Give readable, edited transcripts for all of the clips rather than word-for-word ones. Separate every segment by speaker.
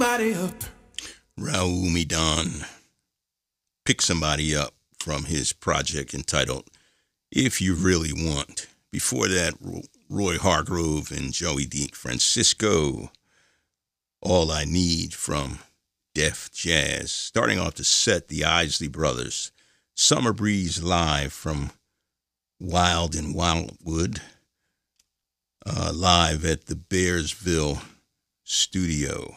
Speaker 1: somebody up.
Speaker 2: Raul Midon, Pick Somebody Up from his project entitled If You Really Want. Before that, Roy Hargrove and Joey DeFrancisco, All I Need from Def Jazz. Starting off the set, the Isley Brothers, Summer Breeze Live from Wild and Wildwood, live at the Bearsville studio.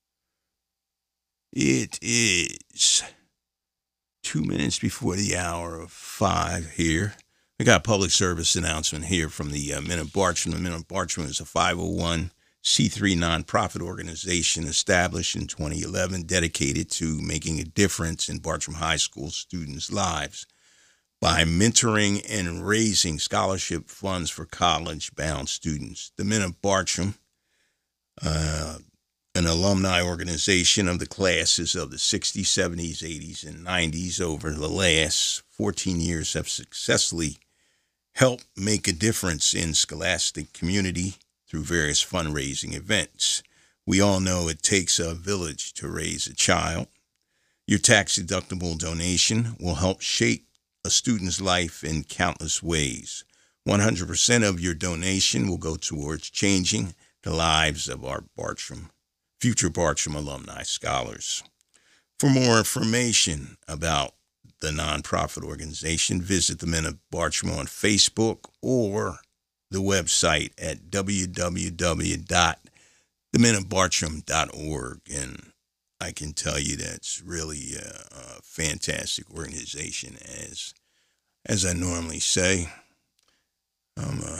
Speaker 2: It is 2 minutes before the hour of 5 here. We got a public service announcement here from the Men of Bartram. The Men of Bartram is a 501c3 nonprofit organization established in 2011 dedicated to making a difference in Bartram High School students' lives by mentoring and raising scholarship funds for college-bound students. The Men of Bartram, an alumni organization of the classes of the 60s, 70s, 80s, and 90s over the last 14 years, have successfully helped make a difference in scholastic community through various fundraising events. We all know it takes a village to raise a child. Your tax-deductible donation will help shape a student's life in countless ways. 100% of your donation will go towards changing the lives of our future Bartram alumni scholars. For more information about the nonprofit organization, visit the Men of Bartram on Facebook or the website at www.themenofbartram.org. And I can tell you that's really a fantastic organization. As I normally say, I'm a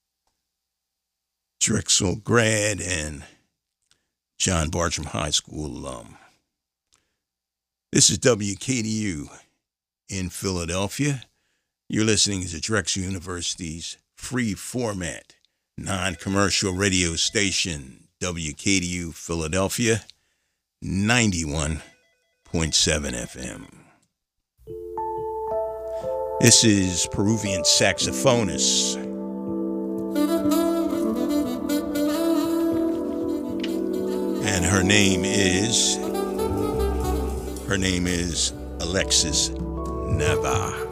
Speaker 2: Drexel grad and John Bartram High School alum. This is WKDU in Philadelphia. You're listening to Drexel University's free format, non-commercial radio station, WKDU Philadelphia, 91.7 FM. This is Peruvian saxophonist and her name is Alexis Nava.